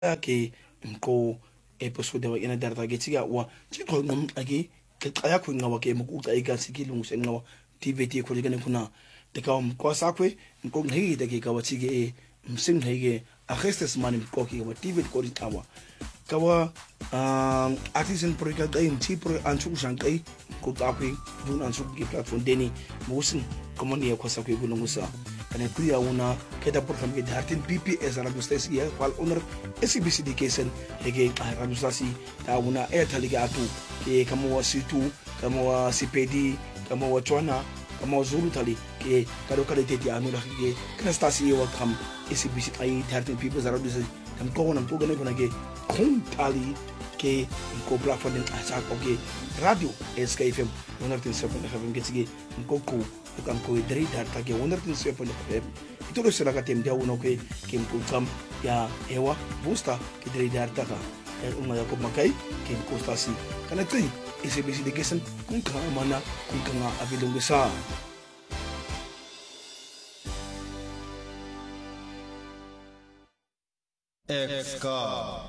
ke mko episode wa ina darta ke tiga wa chiko ngom agi ke kaya ku ngawa ke mku ka iga sikilungu sen ngawa tvt ko ligane kuna te ka ko sakwe mko ngi de ke ka wa tige msing hege a gestes man mko ke wa tvt ko ri tawa kawa artisan project ay mti pro ansu shankai ko tapi bun ansu ke platform deni musin komoni ya ko sakwe bulungu sa kana kuya una keda program ke hartin PPS radio station ya wal owner SBC education hege radio station ta una etaliga atu ke kama wasitu kama wa CPD kama wa chwana kama wa zulu tali ke kado kado tete anu la ke kana station wa kam SBC ai hartin PPS radio station kam ko na to gane kuna ke kun tali ke ko platform den asa ko ke radio SKFM 107.7 ke sige ko bukan ko dari data ke 107.7 itu lo sila katem dia uno ke kim kam ya ewa busta ke dari data ka umaya ko makai kim ko stasi kana tri SBC education kung ka mana kung ka nga abilong sa Exka